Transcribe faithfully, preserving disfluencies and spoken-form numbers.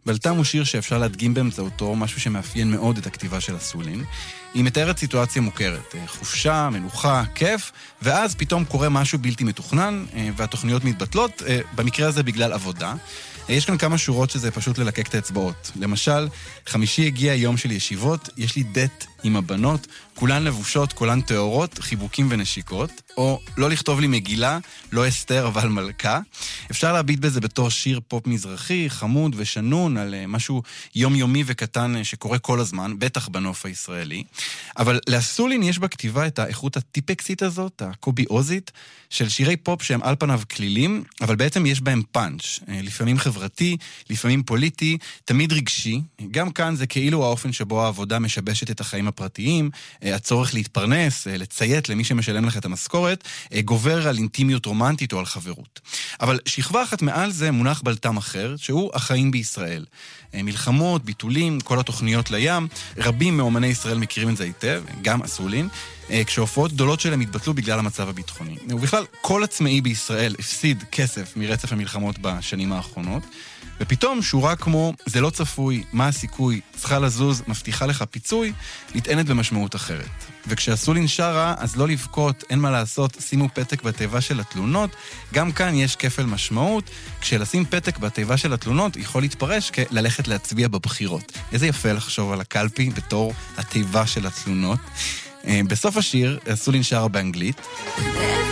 בלטם הוא שיר שאפשר להדגים באמצעותו משהו שמאפיין מאוד את הכתיבה של אסולין. היא מתארת סיטואציה מוכרת, חופשה, מנוחה, כיף, ואז פתאום קורה משהו בלתי מתוכנן, והתוכניות מתבטלות, במקרה הזה בגלל עבודה. יש כאן כמה שורות שזה פשוט ללקק את האצבעות. למשל, חמישי הגיע יום של ישיבות, יש לי דט עם הבנות, כולן לבושות, כולן תיאורות, חיבוקים ונשיקות, או לא לכתוב לי מגילה, לא אסתר אבל מלכה. אפשר להביט בזה בתור שיר פופ מזרחי, חמוד ושנון, על משהו יומיומי וקטן שקורה כל הזמן, בטח בנוף הישראלי. אבל לאסולין יש בכתיבה את האיכות הטיפקסית הזאת, הקובי-אוזית, של שירי פופ שהם על פניו כלילים, אבל בעצם יש בהם פאנץ', לפעמים חברתי, לפעמים פוליטי, תמיד רגשי. גם כאן זה כאילו האופן שבו העבודה משבשת את החיים הפרטיים, הצורך להתפרנס, לציית למי שמשלם לך את המשכורת, גובר על אינטימיות רומנטית או על חברות. אבל שכבה אחת מעל זה מונח בלטם אחר, שהוא החיים בישראל. מלחמות, ביטולים, כל התוכניות לים, רבים מאומני ישראל מכירים את זה היטב, גם אסולין, כשהופעות גדולות שלהם התבטלו בגלל המצב הביטחוני. ובכלל, כל עצמאי בישראל הפסיד כסף מרצף המלחמות בשנים האחרונות, ופתאום שורה כמו, זה לא צפוי, מה הסיכוי, צריכה לזוז, מבטיחה לך פיצוי, נטענת במשמעות אחרת. וכשאסולין שרה, אז לא לבכות, אין מה לעשות, שימו פתק בתיבה של התלונות, גם כאן יש כפל משמעות, כשלשים פתק בתיבה של התלונות, יכול להתפרש כללכת להצביע בבחירות. איזה יפה לחשוב על הקלפי בתור התיבה של התלונות. בסוף השיר, אסולין שרה באנגלית.